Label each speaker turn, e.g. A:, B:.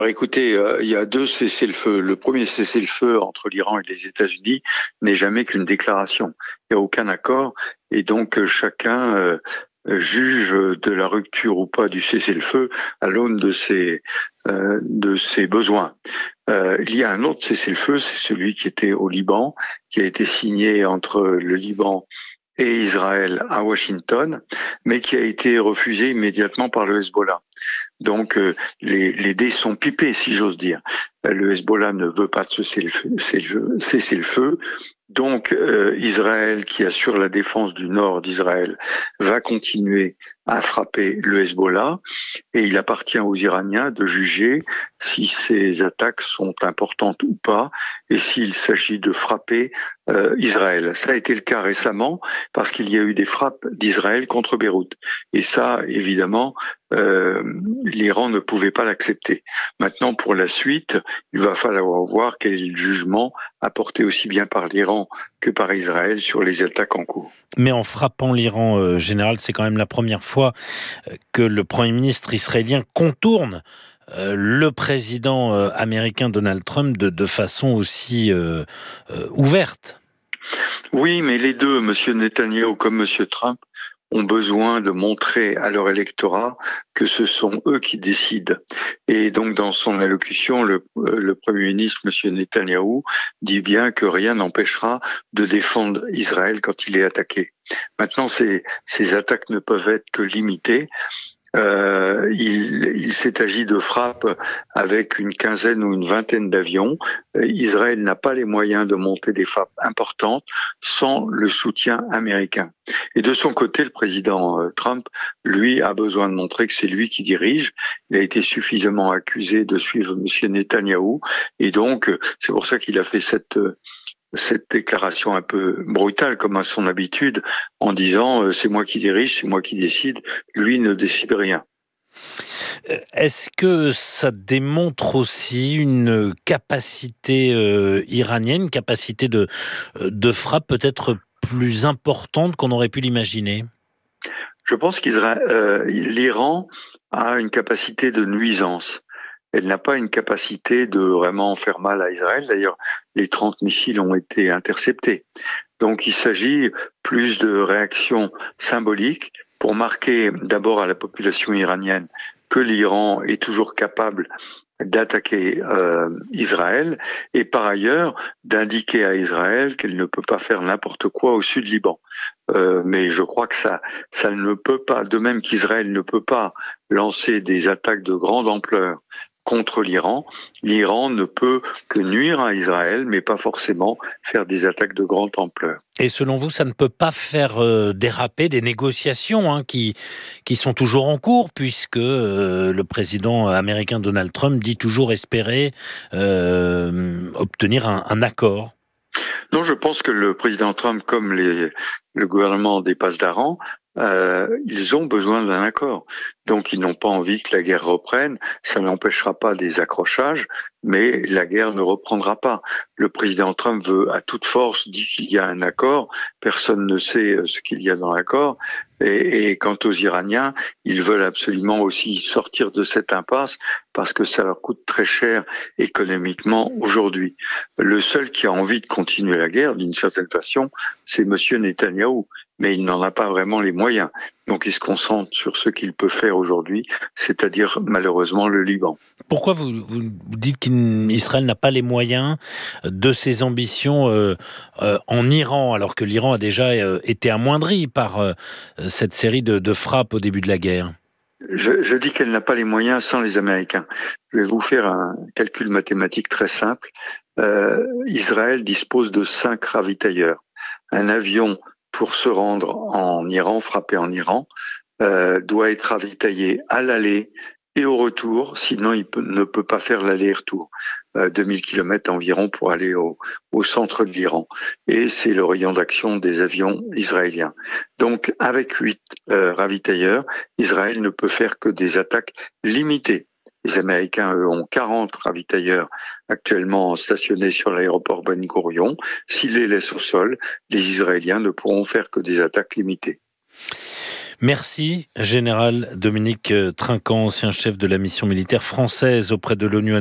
A: Alors, écoutez, il y a deux cessez-le-feu. Le premier cessez-le-feu entre l'Iran et les États-Unis n'est jamais qu'une déclaration. Il n'y a aucun accord et donc chacun juge de la rupture ou pas du cessez-le-feu à l'aune de ses besoins. Il y a un autre cessez-le-feu, c'est celui qui était au Liban, qui a été signé entre le Liban et Israël à Washington, mais qui a été refusé immédiatement par le Hezbollah. Donc les dés sont pipés, si j'ose dire. Le Hezbollah ne veut pas de cesser le feu. Donc Israël, qui assure la défense du nord d'Israël, va continuer à frapper le Hezbollah et il appartient aux Iraniens de juger si ces attaques sont importantes ou pas et s'il s'agit de frapper Israël. Ça a été le cas récemment parce qu'il y a eu des frappes d'Israël contre Beyrouth. Et ça, évidemment, l'Iran ne pouvait pas l'accepter. Maintenant, pour la suite, il va falloir voir quel est le jugement apporté aussi bien par l'Iran que par Israël sur les attaques en cours.
B: Mais en frappant l'Iran, général, c'est quand même la première fois que le Premier ministre israélien contourne le président américain Donald Trump de façon aussi ouverte.
A: Oui, mais les deux, M. Netanyahou comme M. Trump, ont besoin de montrer à leur électorat que ce sont eux qui décident. Et donc, dans son allocution, le Premier ministre, M. Netanyahou, dit bien que rien n'empêchera de défendre Israël quand il est attaqué. Maintenant, ces attaques ne peuvent être que limitées. Il s'est agi de frappes avec une quinzaine ou une vingtaine d'avions. Israël n'a pas les moyens de monter des frappes importantes sans le soutien américain. Et de son côté, le président Trump, lui, a besoin de montrer que c'est lui qui dirige. Il a été suffisamment accusé de suivre M. Netanyahou. Et donc, c'est pour ça qu'il a fait cette déclaration un peu brutale, comme à son habitude, en disant c'est moi qui dirige, c'est moi qui décide, lui ne décide rien.
B: Est-ce que ça démontre aussi une capacité iranienne, une capacité de frappe peut-être plus importante qu'on aurait pu l'imaginer ?
A: Je pense l'Iran a une capacité de nuisance. Elle n'a pas une capacité de vraiment faire mal à Israël. D'ailleurs, les 30 missiles ont été interceptés. Donc, il s'agit plus de réactions symboliques pour marquer d'abord à la population iranienne que l'Iran est toujours capable d'attaquer Israël et par ailleurs d'indiquer à Israël qu'elle ne peut pas faire n'importe quoi au sud Liban. Mais je crois que ça ne peut pas, de même qu'Israël ne peut pas lancer des attaques de grande ampleur contre l'Iran ne peut que nuire à Israël, mais pas forcément faire des attaques de grande ampleur.
B: Et selon vous, ça ne peut pas faire déraper des négociations qui sont toujours en cours, puisque le président américain Donald Trump dit toujours espérer obtenir un accord?
A: Non, je pense que le président Trump, comme le gouvernement des Pasdaran, ils ont besoin d'un accord. Donc, ils n'ont pas envie que la guerre reprenne. Ça n'empêchera pas des accrochages, mais la guerre ne reprendra pas. Le président Trump veut à toute force dire qu'il y a un accord. Personne ne sait ce qu'il y a dans l'accord. Et quant aux Iraniens, ils veulent absolument aussi sortir de cette impasse parce que ça leur coûte très cher économiquement aujourd'hui. Le seul qui a envie de continuer la guerre, d'une certaine façon, c'est M. Netanyahou. Mais il n'en a pas vraiment les moyens. Donc il se concentre sur ce qu'il peut faire aujourd'hui, c'est-à-dire malheureusement le Liban.
B: Pourquoi vous dites qu'Israël n'a pas les moyens de ses ambitions en Iran, alors que l'Iran a déjà été amoindri par cette série de frappes au début de la guerre ?
A: Je dis qu'elle n'a pas les moyens sans les Américains. Je vais vous faire un calcul mathématique très simple. Israël dispose de 5 ravitailleurs. Un avion pour se rendre en Iran, frapper en Iran, doit être ravitaillé à l'aller et au retour, sinon ne peut pas faire l'aller-retour. 2000 km environ pour aller au centre de l'Iran. Et c'est le rayon d'action des avions israéliens. Donc, avec 8 ravitailleurs, Israël ne peut faire que des attaques limitées. Les Américains, eux, ont 40 ravitailleurs actuellement stationnés sur l'aéroport Ben Gurion. S'ils les laissent au sol, les Israéliens ne pourront faire que des attaques limitées.
B: Merci, général Dominique Trinquant, ancien chef de la mission militaire française auprès de l'ONU.